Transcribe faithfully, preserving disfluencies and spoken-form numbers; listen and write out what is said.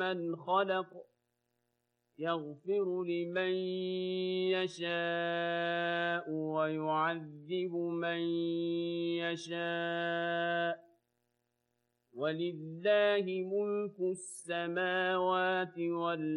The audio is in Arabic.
من خلق يغفر لمن يشاء ويعذب من يشاء ولله ملك السماوات والأرض